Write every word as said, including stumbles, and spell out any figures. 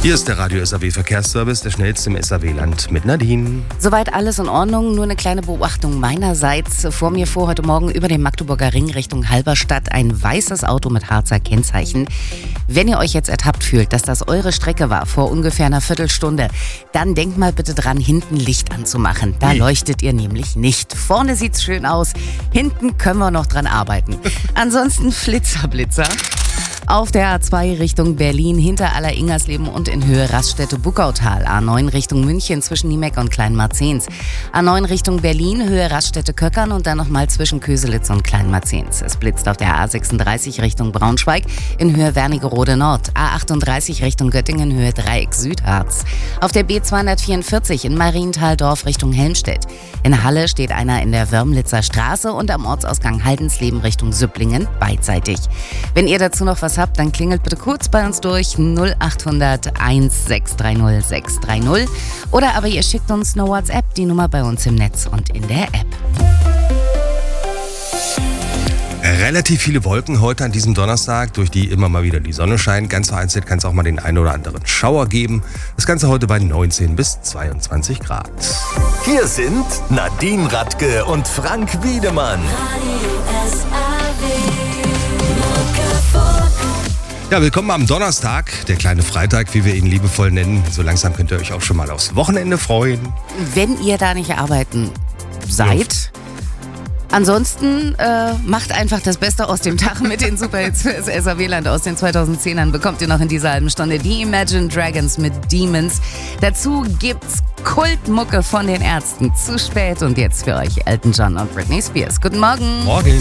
Hier ist der Radio-S A W-Verkehrsservice, der schnellste im S A W-Land mit Nadine. Soweit alles in Ordnung, nur eine kleine Beobachtung meinerseits. Vor mir fuhr heute Morgen über den Magdeburger Ring Richtung Halberstadt ein weißes Auto mit Harzer Kennzeichen. Wenn ihr euch jetzt ertappt fühlt, dass das eure Strecke war vor ungefähr einer Viertelstunde, dann denkt mal bitte dran, hinten Licht anzumachen. Da Wie? leuchtet ihr nämlich nicht. Vorne sieht's schön aus, hinten können wir noch dran arbeiten. Ansonsten Flitzer, Blitzer. Auf der A zwei Richtung Berlin, hinter Aller-Ingersleben und in Höhe Raststätte Buckautal. A neun Richtung München zwischen Niemeck und Kleinmarzens. A neun Richtung Berlin, Höhe Raststätte Köckern und dann nochmal zwischen Köselitz und Kleinmarzens. Es blitzt auf der A sechsunddreißig Richtung Braunschweig in Höhe Wernigerode Nord. A achtunddreißig Richtung Göttingen, Höhe Dreieck Südharz. Auf der B zweihundertvierundvierzig in Marienthal-Dorf Richtung Helmstedt. In Halle steht einer in der Wörmlitzer Straße und am Ortsausgang Haldensleben Richtung Süpplingen beidseitig. Wenn ihr dazu noch was habt, dann klingelt bitte kurz bei uns durch null achthundert eins sechs drei null sechs drei null oder aber ihr schickt uns eine WhatsApp, die Nummer bei uns im Netz und in der App. Relativ viele Wolken heute an diesem Donnerstag, durch die immer mal wieder die Sonne scheint. Ganz vereinzelt kann es auch mal den einen oder anderen Schauer geben. Das Ganze heute bei neunzehn bis zweiundzwanzig Grad. Hier sind Nadine Radke und Frank Wiedemann. Ja, willkommen am Donnerstag, der kleine Freitag, wie wir ihn liebevoll nennen. So langsam könnt ihr euch auch schon mal aufs Wochenende freuen. Wenn ihr da nicht arbeiten seid, ansonsten äh, macht einfach das Beste aus dem Tag mit den Superhits fürs S A W-Land aus den zweitausendzehnern. Bekommt ihr noch in dieser halben Stunde die Imagine Dragons mit Demons. Dazu gibt's Kultmucke von den Ärzten. Zu spät und jetzt für euch Elton John und Britney Spears. Guten Morgen. Morgen.